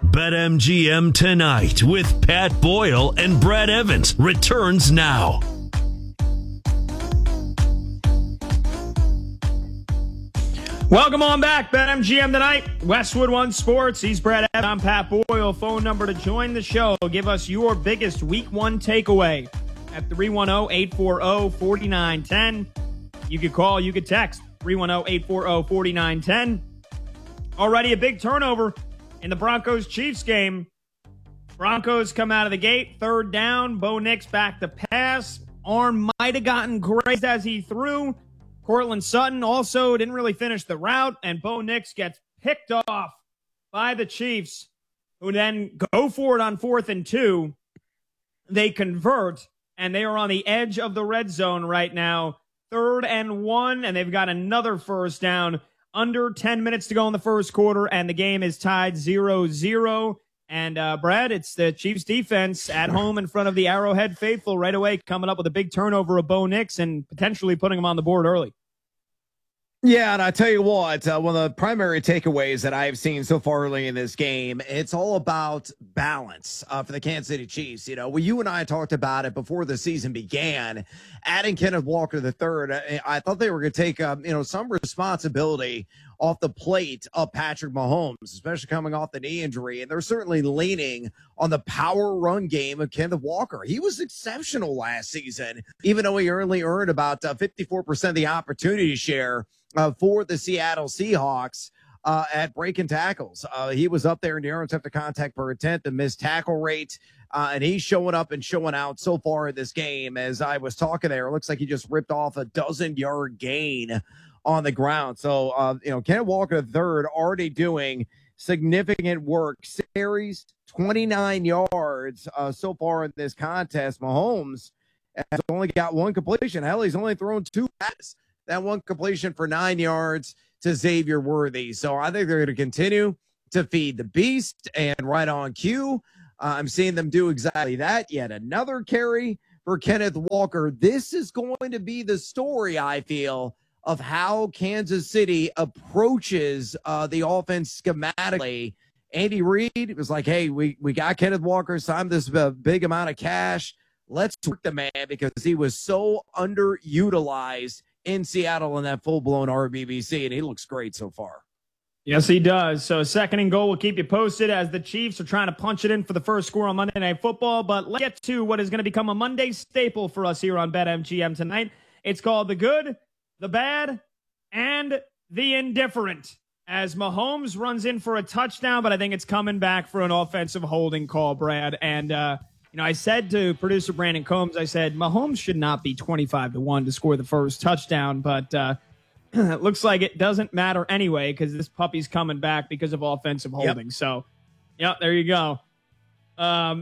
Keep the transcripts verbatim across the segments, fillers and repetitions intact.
BetMGM Tonight with Pat Boyle and Brad Evans returns now. Welcome on back, BetMGM Tonight, Westwood One Sports. He's Brad Evans. I'm Pat Boyle. Phone number to join the show. Give us your biggest week one takeaway at three one zero, eight four zero, four nine one zero. You could call, you could text three one zero, eight four zero, four nine one zero. Already a big turnover in the Broncos-Chiefs game. Broncos come out of the gate, third down. Bo Nix back to pass. Arm might have gotten grazed as he threw. Cortland Sutton also didn't really finish the route, and Bo Nix gets picked off by the Chiefs, who then go for it on fourth and two. They convert, and they are on the edge of the red zone right now. Third and one, and they've got another first down. Under ten minutes to go in the first quarter, and the game is tied zero zero. And, uh, Brad, it's the Chiefs defense at home in front of the Arrowhead faithful right away, coming up with a big turnover of Bo Nix and potentially putting them on the board early. Yeah, and I tell you what, uh, one of the primary takeaways that I've seen so far early in this game, it's all about balance uh, for the Kansas City Chiefs. You know, well, you and I talked about it before the season began. Adding Kenneth Walker the third, I, I thought they were going to take, um, you know, some responsibility off the plate of Patrick Mahomes, especially coming off the knee injury. And they're certainly leaning on the power run game of Kenneth Walker. He was exceptional last season, even though he only earned about uh, fifty-four percent of the opportunity share uh, for the Seattle Seahawks uh, at breaking tackles. Uh, he was up there in yards after contact per attempt, the missed tackle rate. Uh, and he's showing up and showing out so far in this game. As I was talking there, it looks like he just ripped off a dozen-yard gain on the ground. So, uh, you know, Kenneth Walker the third already doing significant work. Series, twenty-nine yards uh, so far in this contest. Mahomes has only got one completion. Hell, he's only thrown two passes. That one completion for nine yards to Xavier Worthy. So I think they're going to continue to feed the beast, and right on cue. Uh, I'm seeing them do exactly that. Yet another carry for Kenneth Walker. This is going to be the story, I feel, of how Kansas City approaches uh, the offense schematically. Andy Reid was like, hey, we, we got Kenneth Walker, signed this uh, big amount of cash. Let's work the man, because he was so underutilized in Seattle in that full-blown R B B C, and he looks great so far. Yes, he does. So second and goal, we'll keep you posted as the Chiefs are trying to punch it in for the first score on Monday Night Football. But let's get to what is going to become a Monday staple for us here on BetMGM tonight. It's called The Good, The Bad, and The Indifferent. As Mahomes runs in for a touchdown, but I think it's coming back for an offensive holding call, Brad. And, uh, you know, I said to producer Brandon Combs, I said, Mahomes should not be twenty-five to one to score the first touchdown, but uh, it looks like it doesn't matter anyway, because this puppy's coming back because of offensive holding. Yep. So, yeah, there you go. Um,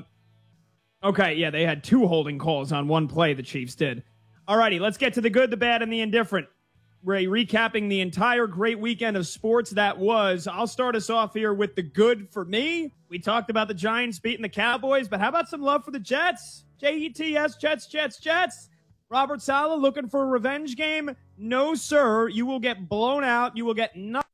okay, yeah, they had two holding calls on one play, the Chiefs did. All righty, let's get to the good, the bad, and the indifferent. We're recapping the entire great weekend of sports that was. I'll start us off here with the good for me. We talked about the Giants beating the Cowboys, but how about some love for the Jets? J E T S, Jets, Jets, Jets. Robert Saleh looking for a revenge game? No, sir. You will get blown out. You will get nothing.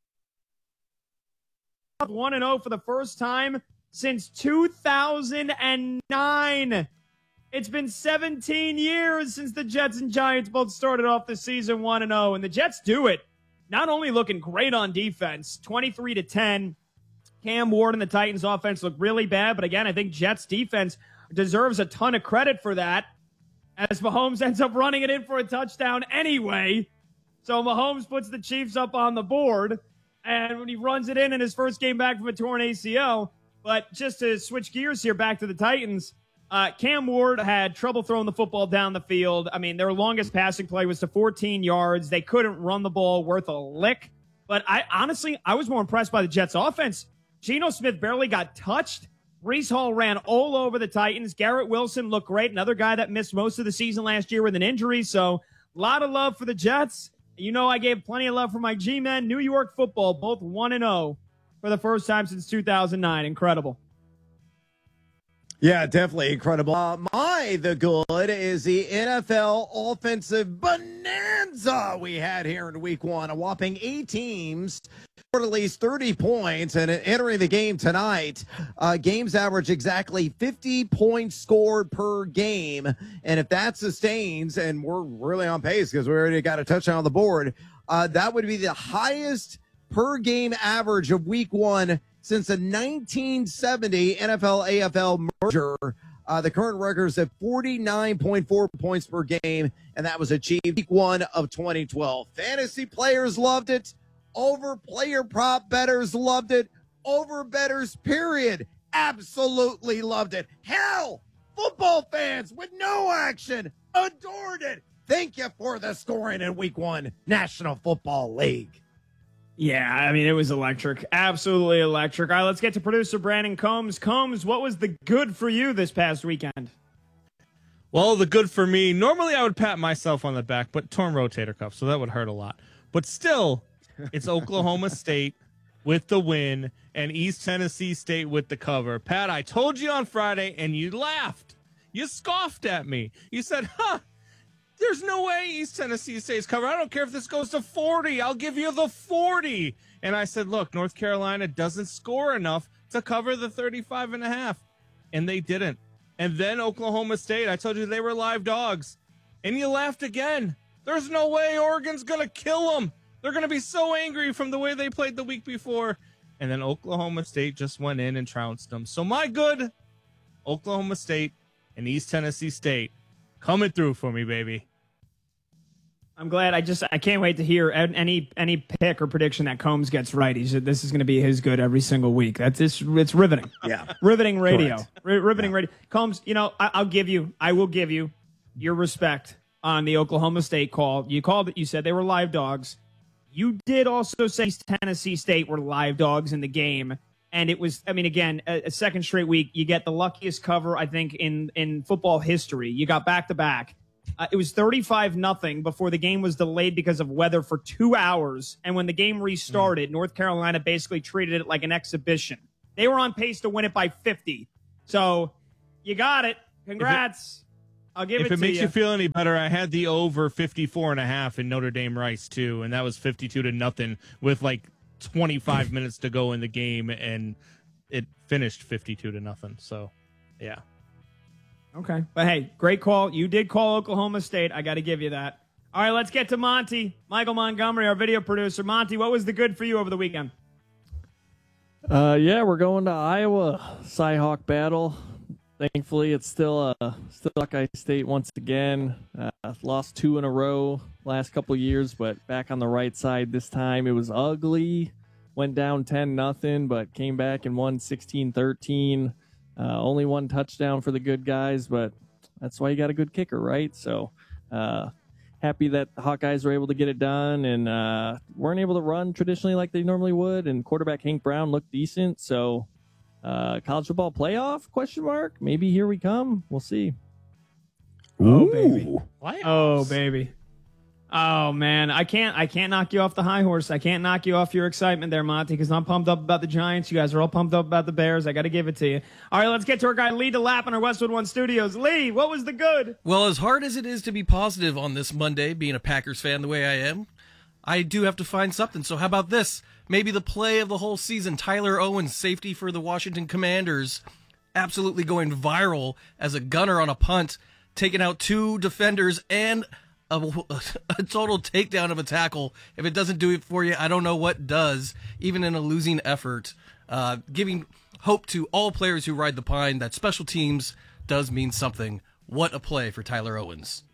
one and oh for the first time since two thousand nine. It's been seventeen years since the Jets and Giants both started off the season one and oh, and the Jets do it. Not only looking great on defense, twenty-three to ten. Cam Ward and the Titans offense look really bad, but again, I think Jets defense deserves a ton of credit for that, as Mahomes ends up running it in for a touchdown anyway. So Mahomes puts the Chiefs up on the board, and when he runs it in in his first game back from a torn A C L. But just to switch gears here back to the Titans, uh, Cam Ward had trouble throwing the football down the field. I mean, their longest passing play was to fourteen yards. They couldn't run the ball worth a lick. But I honestly, I was more impressed by the Jets' offense. Geno Smith barely got touched. Breece Hall ran all over the Titans. Garrett Wilson looked great, another guy that missed most of the season last year with an injury. So a lot of love for the Jets. You know, I gave plenty of love for my G-men. New York football, both one and oh for the first time since two thousand nine. Incredible. Yeah, definitely incredible. Uh, my the good is the N F L offensive bonanza we had here in week one. A whopping eight teams at least thirty points, and entering the game tonight, uh, games average exactly fifty points scored per game. And if that sustains, and we're really on pace because we already got a touchdown on the board, uh, that would be the highest per game average of week one since the nineteen seventy N F L A F L merger. Uh, the current record is at forty-nine point four points per game, and that was achieved week one of twenty twelve. Fantasy players loved it. Over player prop bettors loved it. Over bettors, period, absolutely loved it. Hell, football fans with no action adored it. Thank you for the scoring in week one, National Football League. Yeah, I mean, it was electric. Absolutely electric. All right, let's get to producer Brandon Combs. Combs, what was the good for you this past weekend? Well, the good for me, normally I would pat myself on the back, but torn rotator cuff, so that would hurt a lot. But still, it's Oklahoma State with the win and East Tennessee State with the cover. Pat, I told you on Friday, and you laughed. You scoffed at me. You said, huh, there's no way East Tennessee State's cover. I don't care if this goes to forty. I'll give you the forty. And I said, look, North Carolina doesn't score enough to cover the thirty-five and a half. And they didn't. And then Oklahoma State, I told you they were live dogs. And you laughed again. There's no way Oregon's going to kill them. They're going to be so angry from the way they played the week before. And then Oklahoma State just went in and trounced them. So my good, Oklahoma State and East Tennessee State coming through for me, baby. I'm glad. I just I can't wait to hear any any pick or prediction that Combs gets right. He's this is going to be his good every single week. That's it's, it's riveting. Yeah, riveting radio. R- riveting yeah. radio. Combs, you know I, I'll give you. I will give you your respect on the Oklahoma State call. You called it. You said they were live dogs. You did also say East Tennessee State were live dogs in the game. And it was, I mean, again, a, a second straight week, you get the luckiest cover, I think, in, in football history. You got back-to-back. Uh, it was thirty-five nothing before the game was delayed because of weather for two hours. And when the game restarted, mm. North Carolina basically treated it like an exhibition. They were on pace to win it by fifty. So you got it. Congrats. It, I'll give it to you. If it makes you feel any better, I had the over fifty-four and a half in Notre Dame Rice, too. And that was fifty-two to nothing with like twenty-five minutes to go in the game. And it finished fifty-two to nothing. So, yeah. Okay. But, hey, great call. You did call Oklahoma State. I got to give you that. All right, let's get to Monty. Michael Montgomery, our video producer. Monty, what was the good for you over the weekend? Uh, yeah, we're going to Iowa. Cyhawk battle. Thankfully, it's still uh, still Buckeye State once again. Uh, lost two in a row last couple of years, but back on the right side this time. It was ugly. Went down ten nothing, but came back and won sixteen thirteen. Uh, only one touchdown for the good guys, but that's why you got a good kicker, right? So uh, happy that the Hawkeyes were able to get it done and uh, weren't able to run traditionally like they normally would. And quarterback Hank Brown looked decent. So uh, college football playoff, question mark. Maybe here we come. We'll see. Oh, baby. Playoffs. Oh, baby. Oh, man. I can't I can't knock you off the high horse. I can't knock you off your excitement there, Monty, because I'm pumped up about the Giants. You guys are all pumped up about the Bears. I got to give it to you. All right, let's get to our guy Lee DeLapp in our Westwood One Studios. Lee, what was the good? Well, as hard as it is to be positive on this Monday, being a Packers fan the way I am, I do have to find something. So how about this? Maybe the play of the whole season, Tyler Owens, safety for the Washington Commanders, absolutely going viral as a gunner on a punt, taking out two defenders and A, a total takedown of a tackle. If it doesn't do it for you, I don't know what does, even in a losing effort. Uh, giving hope to all players who ride the pine that special teams does mean something. What a play for Tyler Owens.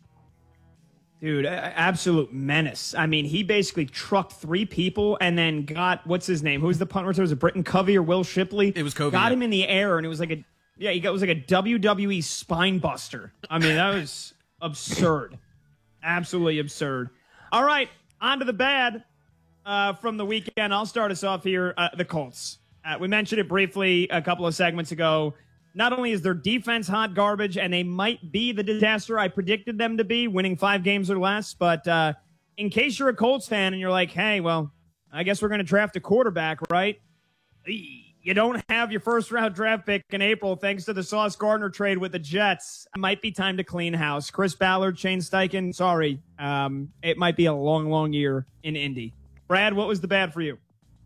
Dude, absolute menace. I mean, he basically trucked three people and then got, what's his name? Who's the punt returner? Was it Britton Covey or Will Shipley? It was Covey. Got yeah. him in the air, and it was like a, yeah, he got, it was like a W W E spine buster. I mean, that was absurd. Absolutely absurd. All right, on to the bad uh, from the weekend. I'll start us off here. Uh, the Colts. Uh, we mentioned it briefly a couple of segments ago. Not only is their defense hot garbage, and they might be the disaster I predicted them to be, winning five games or less, but uh, in case you're a Colts fan and you're like, hey, well, I guess we're going to draft a quarterback, right? You don't have your first-round draft pick in April thanks to the Sauce Gardner trade with the Jets. It might be time to clean house. Chris Ballard, Shane Steichen, sorry. Um, it might be a long, long year in Indy. Brad, what was the bad for you?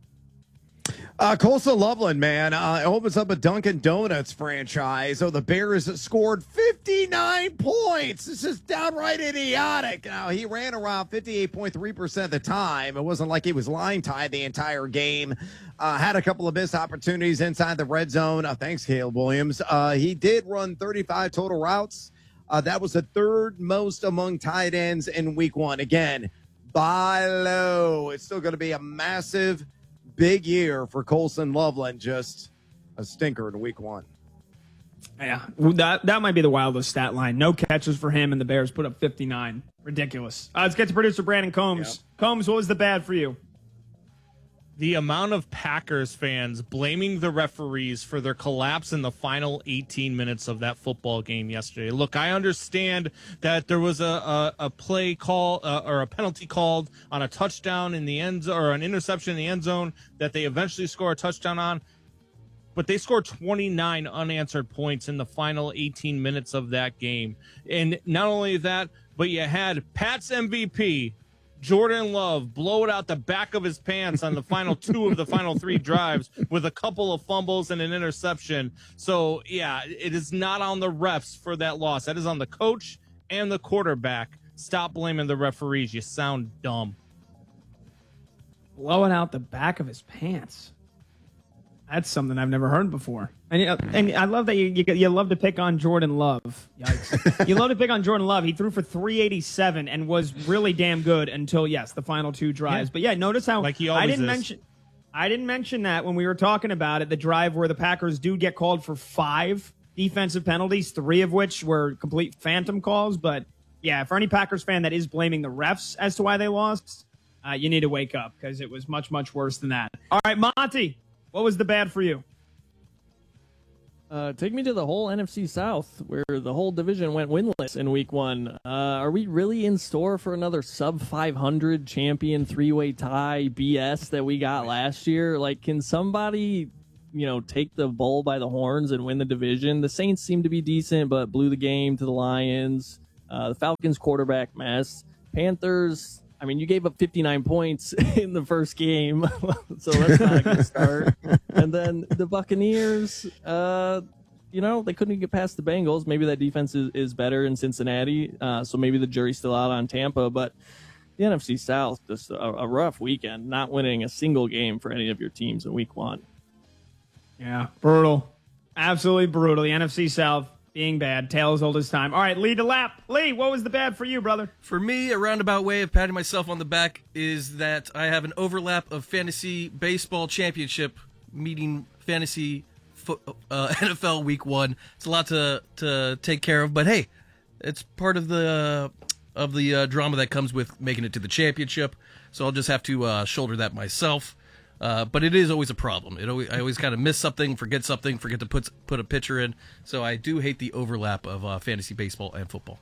Uh, Colson Loveland, man, uh, opens up a Dunkin' Donuts franchise. So the Bears scored fifty-nine points. This is downright idiotic. Now, he ran around fifty-eight point three percent of the time. It wasn't like he was line tied the entire game. Uh, had a couple of missed opportunities inside the red zone. Uh, thanks, Caleb Williams. Uh, he did run thirty-five total routes. Uh, that was the third most among tight ends in week one. Again, buy low. It's still going to be a massive big year for Colson Loveland, just a stinker in week one. Yeah, that that might be the wildest stat line. No catches for him, and the Bears put up fifty-nine. Ridiculous. Uh, let's get to producer Brandon Combs. Yep. Combs, what was the bad for you? The amount of Packers fans blaming the referees for their collapse in the final eighteen minutes of that football game yesterday. Look, I understand that there was a, a, a play call uh, or a penalty called on a touchdown in the end zone, or an interception in the end zone that they eventually score a touchdown on. But they scored twenty-nine unanswered points in the final eighteen minutes of that game. And not only that, but you had Pat's M V P, Jordan Love, blow it out the back of his pants on the final two of the final three drives with a couple of fumbles and an interception. So, yeah, it is not on the refs for that loss. That is on the coach and the quarterback. Stop blaming the referees. You sound dumb. Blowing out the back of his pants. That's something I've never heard before. And, and I love that you, you you love to pick on Jordan Love. Yikes. You love to pick on Jordan Love. He threw for three eighty-seven and was really damn good until, yes, the final two drives. Yeah. But, yeah, notice how like he I didn't is. mention I didn't mention that when we were talking about it, the drive where the Packers do get called for five defensive penalties, three of which were complete phantom calls. But, yeah, for any Packers fan that is blaming the refs as to why they lost, uh, you need to wake up because it was much, much worse than that. All right, Monty. What was the bad for you? Uh, take me to the whole N F C South, where the whole division went winless in week one. Uh, are we really in store for another sub five hundred champion three-way tie B S that we got last year? Like, can somebody, you know, take the bull by the horns and win the division? The Saints seem to be decent, but blew the game to the Lions. Uh, the Falcons quarterback mess. Panthers, I mean, you gave up fifty-nine points in the first game, so that's not a good start. And then the Buccaneers, uh, you know, they couldn't get past the Bengals. Maybe that defense is, is better in Cincinnati, uh, so maybe the jury's still out on Tampa. But the N F C South, just a, a rough weekend, not winning a single game for any of your teams in week one. Yeah, brutal. Absolutely brutal. The N F C South being bad. Tale as old as time. All right, Lee DeLapp. Lee, what was the bad for you, brother? For me, a roundabout way of patting myself on the back is that I have an overlap of fantasy baseball championship meeting fantasy fo- uh, N F L week one. It's a lot to to take care of, but hey, it's part of the uh, of the uh, drama that comes with making it to the championship. So I'll just have to uh, shoulder that myself. Uh, but it is always a problem. It always, I always kind of miss something, forget something, forget to put put a pitcher in. So I do hate the overlap of uh, fantasy baseball and football.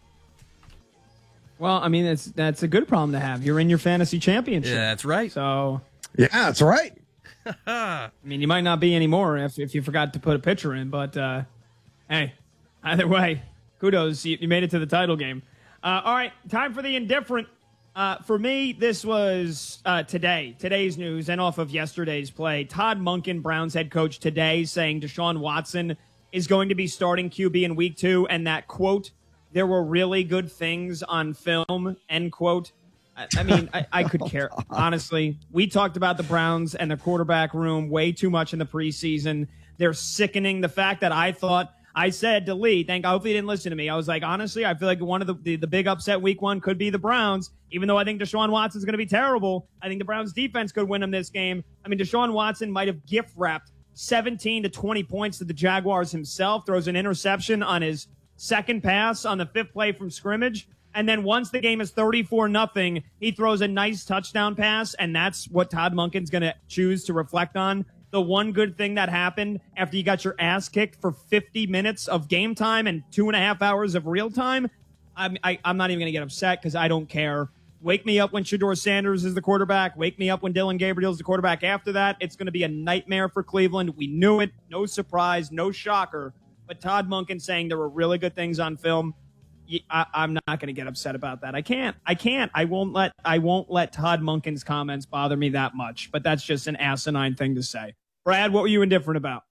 Well, I mean, that's that's a good problem to have. You're in your fantasy championship. Yeah, that's right. So, yeah, that's right. I mean, you might not be anymore if if you forgot to put a pitcher in. But uh, hey, either way, kudos. You, you made it to the title game. Uh, all right, time for the indifferent. Uh, for me, this was uh, today, today's news, and off of yesterday's play. Todd Monken, Browns head coach, today saying Deshaun Watson is going to be starting Q B in week two, and that, quote, there were really good things on film, end quote. I, I mean, I, I could care. Honestly, we talked about the Browns and the quarterback room way too much in the preseason. They're sickening. The fact that I thought, I said to Lee, thank, I hope he didn't listen to me. I was like, honestly, I feel like one of the, the, the big upset week one could be the Browns. Even though I think Deshaun Watson's going to be terrible, I think the Browns defense could win them this game. I mean, Deshaun Watson might have gift wrapped seventeen to twenty points to the Jaguars himself, throws an interception on his second pass on the fifth play from scrimmage. And then once the game is thirty-four nothing, he throws a nice touchdown pass. And that's what Todd Monken's going to choose to reflect on. The one good thing that happened after you got your ass kicked for fifty minutes of game time and two and a half hours of real time, I'm, I, I'm not even going to get upset because I don't care. Wake me up when Shedeur Sanders is the quarterback. Wake me up when Dylan Gabriel is the quarterback after that. It's going to be a nightmare for Cleveland. We knew it. No surprise, no shocker. But Todd Monken saying there were really good things on film. I, I'm not going to get upset about that. I can't. I can't. I won't let. I won't let Todd Monken's comments bother me that much. But that's just an asinine thing to say. Brad, what were you indifferent about?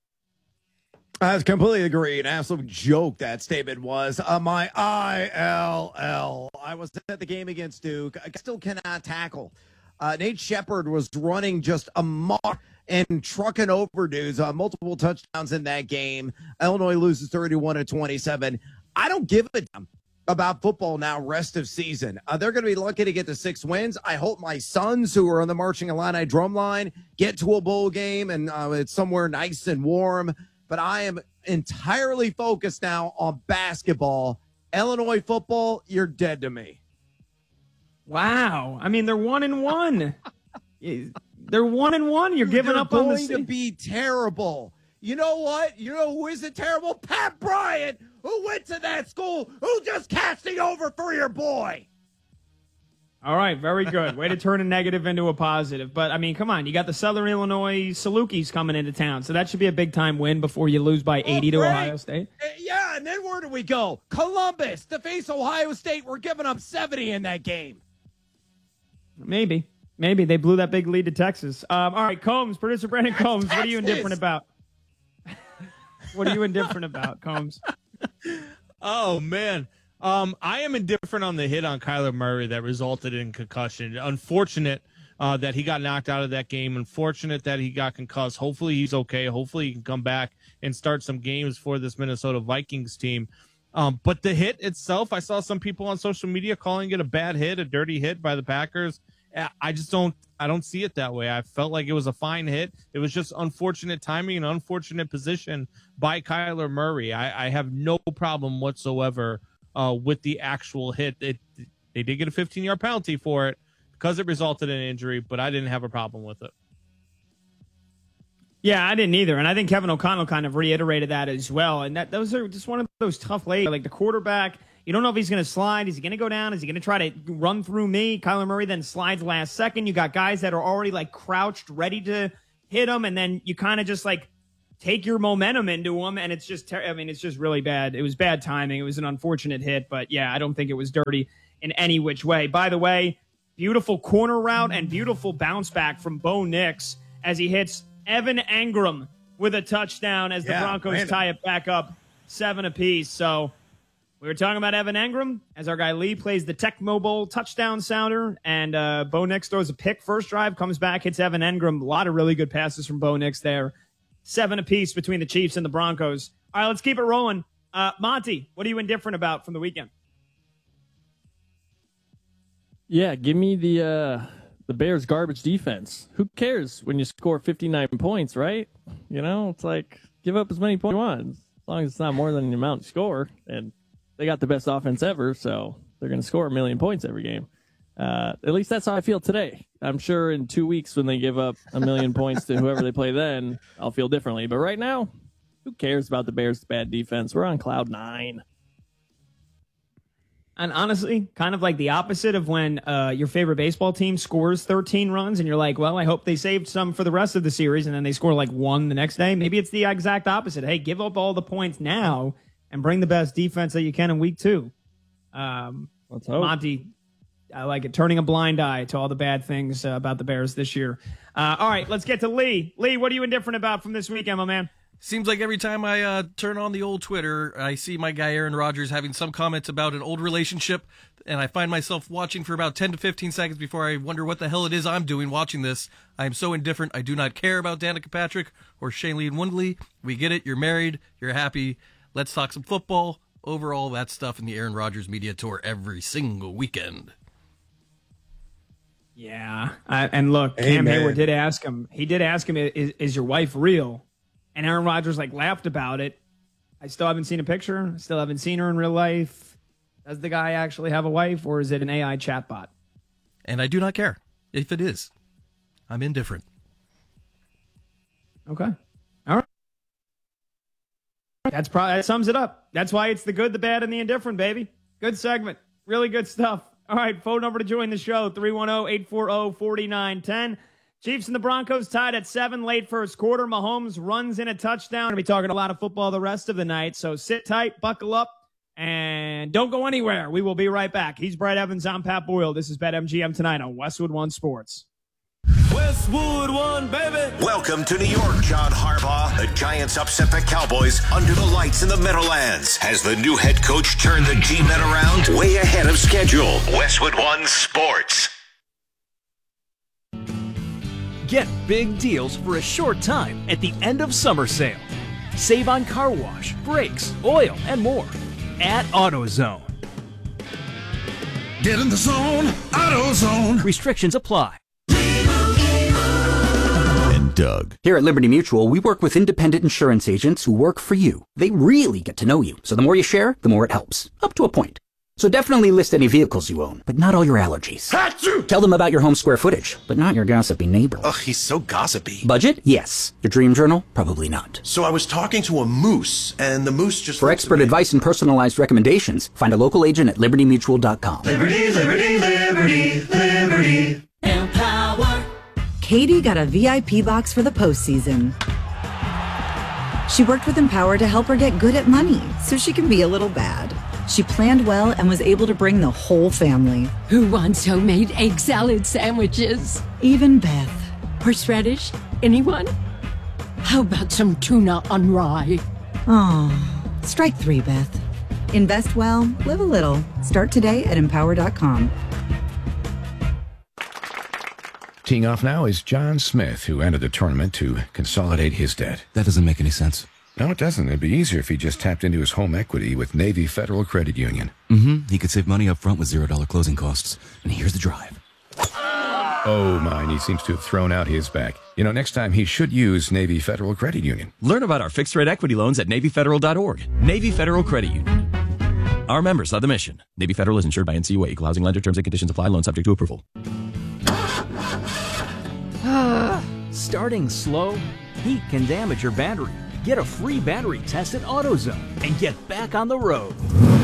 I completely agree. An absolute joke that statement was. Uh, my I L L. I was at the game against Duke. I still cannot tackle. Uh, Nate Shepard was running just amok and trucking over dudes on multiple touchdowns in that game. Illinois loses thirty-one to twenty-seven. I don't give a damn about football now rest of season. Uh, they're going to be lucky to get to six wins. I hope my sons, who are on the Marching Illini drum line, get to a bowl game and uh, it's somewhere nice and warm. But I am entirely focused now on basketball. Illinois football, you're dead to me. Wow. I mean, they're one and one. They're one and one. You're giving They're up on the going to be terrible. You know what? You know who isn't terrible? Pat Bryant, who went to that school, who just casting over for your boy. All right, very good. Way to turn a negative into a positive. But, I mean, come on. You got the Southern Illinois Salukis coming into town, so that should be a big-time win before you lose by eighty oh, to Ohio State. Uh, yeah, and then where do we go? Columbus to face Ohio State. We're giving up seventy in that game. Maybe. Maybe. They blew that big lead to Texas. Um, all right, Combs, producer Brandon That's Combs, Texas. what are you indifferent about? What are you indifferent about, Combs? Oh, man. Um, I am indifferent on the hit on Kyler Murray that resulted in concussion. Unfortunate uh, that he got knocked out of that game. Unfortunate that he got concussed. Hopefully he's okay. Hopefully he can come back and start some games for this Minnesota Vikings team. Um, but the hit itself, I saw some people on social media calling it a bad hit, a dirty hit by the Packers. I just don't I don't see it that way. I felt like it was a fine hit. It was just unfortunate timing and unfortunate position by Kyler Murray. I, I have no problem whatsoever uh, with the actual hit. It, they did get a fifteen-yard penalty for it because it resulted in injury, but I didn't have a problem with it. Yeah, I didn't either. And I think Kevin O'Connell kind of reiterated that as well. And that those are just one of those tough lays. Like the quarterback, you don't know if he's going to slide. Is he going to go down? Is he going to try to run through me? Kyler Murray then slides last second. You got guys that are already like crouched, ready to hit him. And then you kind of just like take your momentum into him. And it's just, ter- I mean, it's just really bad. It was bad timing. It was an unfortunate hit. But yeah, I don't think it was dirty in any which way. By the way, beautiful corner route and beautiful bounce back from Bo Nix as he hits Evan Engram with a touchdown as the yeah, Broncos random. tie it back up seven apiece. So we were talking about Evan Engram as our guy Lee plays the Tecmo Bowl touchdown sounder, and uh, Bo Nix throws a pick first drive, comes back, hits Evan Engram. A lot of really good passes from Bo Nix there. Seven apiece between the Chiefs and the Broncos. All right, let's keep it rolling. Uh, Monty, what are you indifferent about from the weekend? Yeah, give me the uh, the Bears' garbage defense. Who cares when you score fifty-nine points, right? You know, it's like give up as many points you want, as long as it's not more than the amount you score. And they got the best offense ever, so they're going to score a million points every game. Uh, at least that's how I feel today. I'm sure in two weeks when they give up a million points to whoever they play then, I'll feel differently. But right now, who cares about the Bears' bad defense? We're on cloud nine. And honestly, kind of like the opposite of when uh, your favorite baseball team scores thirteen runs and you're like, well, I hope they saved some for the rest of the series, and then they score like one the next day. Maybe it's the exact opposite. Hey, give up all the points now and bring the best defense that you can in week two. Um, Let's hope. Monty, I like it. Turning a blind eye to all the bad things uh, about the Bears this year. Uh, all right, let's get to Lee. Lee, what are you indifferent about from this weekend, my man? Seems like every time I uh, turn on the old Twitter, I see my guy Aaron Rodgers having some comments about an old relationship, and I find myself watching for about ten to fifteen seconds before I wonder what the hell it is I'm doing watching this. I am so indifferent. I do not care about Danica Patrick or Shailene Woodley. We get it. You're married. You're happy. Let's talk some football. Overall, that stuff in the Aaron Rodgers media tour every single weekend. Yeah, I, and look, Amen. Cam Hayward did ask him. He did ask him, is, is your wife real? And Aaron Rodgers like laughed about it. I still haven't seen a picture. I still haven't seen her in real life. Does the guy actually have a wife, or is it an A I chatbot? And I do not care if it is. I'm indifferent. Okay. All right. That's probably that sums it up. That's why it's the good, the bad, and the indifferent, baby. Good segment. Really good stuff. All right, phone number to join the show, three one zero, eight four zero, four nine one zero. Chiefs and the Broncos tied at seven late first quarter. Mahomes runs in a touchdown. We're going to be talking a lot of football the rest of the night, so sit tight, buckle up. And don't go anywhere. We will be right back. He's Brett Evans. I'm Pat Boyle. This is BetMGM tonight on Westwood One Sports. Westwood One, baby. Welcome to New York, John Harbaugh. The Giants upset the Cowboys under the lights in the Meadowlands. Has the new head coach turned the G-Men around? Way ahead of schedule. Westwood One Sports. Get big deals for a short time at the end of summer sale. Save on car wash, brakes, oil, and more at AutoZone. Get in the zone, AutoZone. Restrictions apply. And Doug. Here at Liberty Mutual, we work with independent insurance agents who work for you. They really get to know you, so the more you share, the more it helps. Up to a point. So definitely list any vehicles you own, but not all your allergies. Achoo! Tell them about your home square footage, but not your gossipy neighbor. Ugh, he's so gossipy. Budget? Yes. Your dream journal? Probably not. So I was talking to a moose, and the moose just... For expert advice and personalized recommendations, find a local agent at liberty mutual dot com. Liberty, liberty, liberty, liberty. Empower. Katie got a V I P box for the postseason. She worked with Empower to help her get good at money, so she can be a little bad. She planned well and was able to bring the whole family. Who wants homemade egg salad sandwiches? Even Beth. Horseradish? Anyone? How about some tuna on rye? Oh, strike three, Beth. Invest well, live a little. Start today at empower dot com. Teeing off now is John Smith, who entered the tournament to consolidate his debt. That doesn't make any sense. No, it doesn't. It'd be easier if he just tapped into his home equity with Navy Federal Credit Union. Mm-hmm. He could save money up front with zero dollar closing costs. And here's the drive. Oh, my. He seems to have thrown out his back. You know, next time he should use Navy Federal Credit Union. Learn about our fixed-rate equity loans at Navy Federal dot org. Navy Federal Credit Union. Our members are the mission. Navy Federal is insured by N C U A. Equal housing lender. Terms and conditions apply. Loan subject to approval. Starting slow? Heat can damage your battery. Get a free battery test at AutoZone and get back on the road.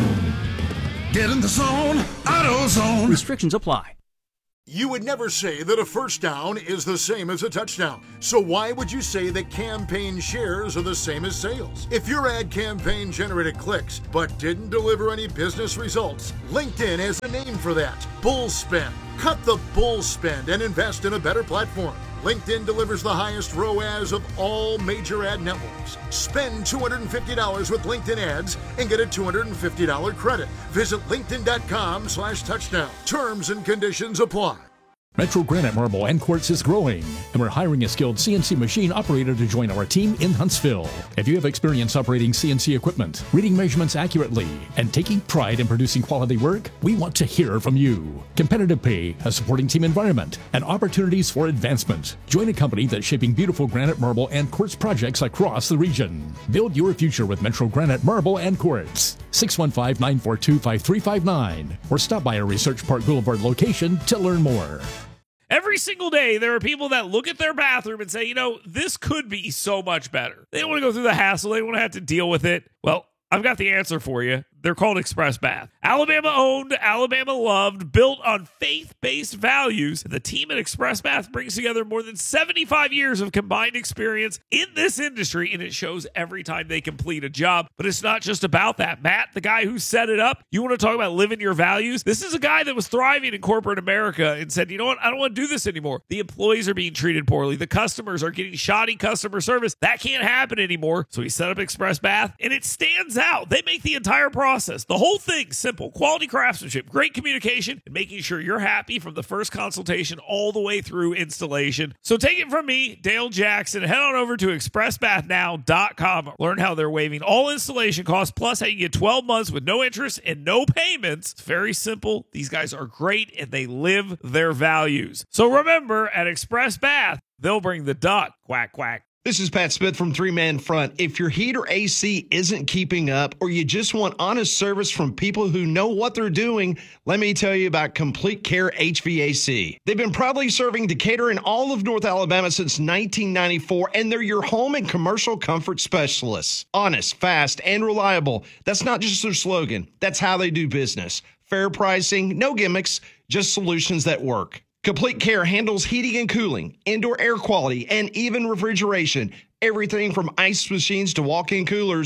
Get in the zone, AutoZone. Restrictions apply. You would never say that a first down is the same as a touchdown. So why would you say that campaign shares are the same as sales? If your ad campaign generated clicks but didn't deliver any business results, LinkedIn has a name for that. Bull spend. Cut the bull spend and invest in a better platform. LinkedIn delivers the highest R O A S of all major ad networks. Spend two hundred fifty dollars with LinkedIn ads and get a two hundred fifty dollars credit. Visit linkedin.com slash touchdown. Terms and conditions apply. Metro Granite Marble and Quartz is growing, and we're hiring a skilled C N C machine operator to join our team in Huntsville. If you have experience operating C N C equipment, reading measurements accurately, and taking pride in producing quality work, we want to hear from you. Competitive pay, a supporting team environment, and opportunities for advancement. Join a company that's shaping beautiful granite, marble, and quartz projects across the region. Build your future with Metro Granite Marble and Quartz. six one five, nine four two, five three five nine or stop by our Research Park Boulevard location to learn more. Every single day, there are people that look at their bathroom and say, you know, this could be so much better. They don't want to go through the hassle. They don't want to have to deal with it. Well, I've got the answer for you. They're called Express Bath. Alabama owned, Alabama loved, built on faith-based values. The team at Express Bath brings together more than seventy-five years of combined experience in this industry, and it shows every time they complete a job. But it's not just about that. Matt, the guy who set it up, you want to talk about living your values? This is a guy that was thriving in corporate America and said, you know what? I don't want to do this anymore. The employees are being treated poorly. The customers are getting shoddy customer service. That can't happen anymore. So he set up Express Bath, and it stands out. They make the entire process Process. The whole thing simple. Quality craftsmanship, great communication, and making sure you're happy from the first consultation all the way through installation. So take it from me, Dale Jackson. Head on over to express bath now dot com. Learn how they're waiving all installation costs, plus how you get twelve months with no interest and no payments. It's very simple. These guys are great, and they live their values. So remember, at Express Bath, they'll bring the duck. Quack, quack. This is Pat Smith from Three Man Front. If your heat or A C isn't keeping up, or you just want honest service from people who know what they're doing, let me tell you about Complete Care H V A C. They've been proudly serving Decatur and all of North Alabama since nineteen ninety-four, and they're your home and commercial comfort specialists. Honest, fast, and reliable. That's not just their slogan. That's how they do business. Fair pricing, no gimmicks, just solutions that work. Complete Care handles heating and cooling, indoor air quality, and even refrigeration. Everything from ice machines to walk-in coolers,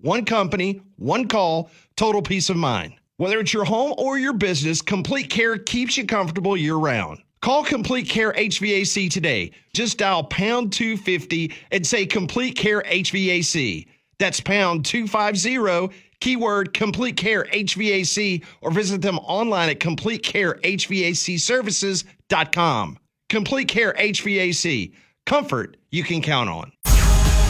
one company, one call, total peace of mind. Whether it's your home or your business, Complete Care keeps you comfortable year-round. Call Complete Care H V A C today. Just dial pound two fifty and say Complete Care H V A C. That's pound two fifty, keyword Complete Care H V A C, or visit them online at complete care h v a c services dot com. Complete Care H V A C. Comfort you can count on.